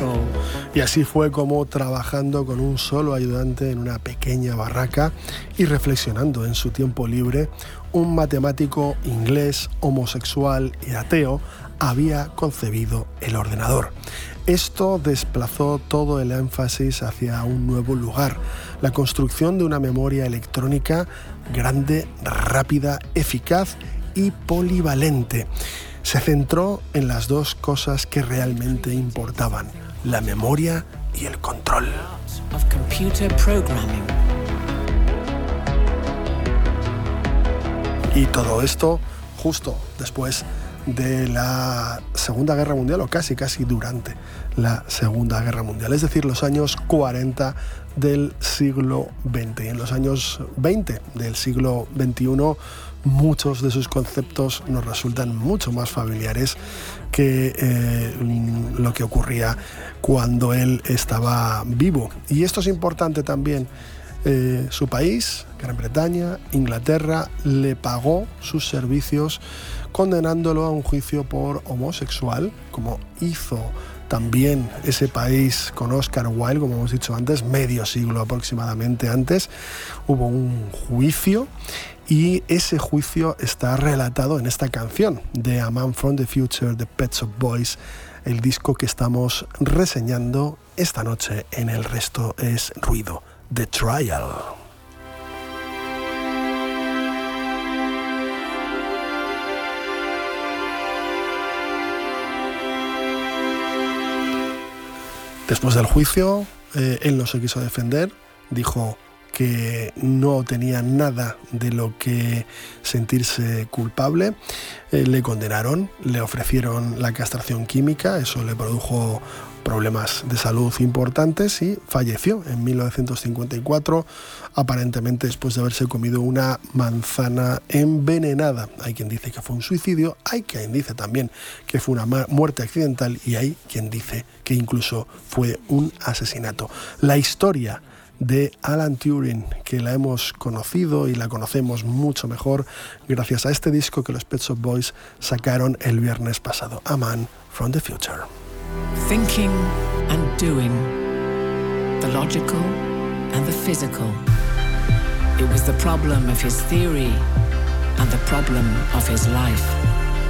Y así fue como, trabajando con un solo ayudante en una pequeña barraca y reflexionando en su tiempo libre, un matemático inglés, homosexual y ateo había concebido el ordenador. Esto desplazó todo el énfasis hacia un nuevo lugar, la construcción de una memoria electrónica grande, rápida, eficaz y polivalente. Se centró en las dos cosas que realmente importaban: la memoria y el control. Y todo esto justo después de la Segunda Guerra Mundial, o casi durante la Segunda Guerra Mundial, es decir, los años 40 del siglo XX. Y en los años 20 del siglo XXI, muchos de sus conceptos nos resultan mucho más familiares que lo que ocurría cuando él estaba vivo. Y esto es importante también. Su país, Gran Bretaña, Inglaterra, le pagó sus servicios condenándolo a un juicio por homosexual, como hizo también ese país con Oscar Wilde, como hemos dicho antes, medio siglo aproximadamente antes. Hubo un juicio y ese juicio está relatado en esta canción de A Man from the Future de Pet Shop Boys, el disco que estamos reseñando esta noche en El Resto es Ruido. The Trial. Después del juicio, él no se quiso defender, dijo que no tenía nada de lo que sentirse culpable. Le condenaron, le ofrecieron la castración química, eso le produjo problemas de salud importantes y falleció en 1954, aparentemente después de haberse comido una manzana envenenada. Hay quien dice que fue un suicidio, hay quien dice también que fue una muerte accidental y hay quien dice que incluso fue un asesinato. La historia de Alan Turing, que la hemos conocido y la conocemos mucho mejor gracias a este disco que los Pet Shop Boys sacaron el viernes pasado, A Man from the Future. Thinking and doing, the logical and the physical. It was the problem of his theory and the problem of his life.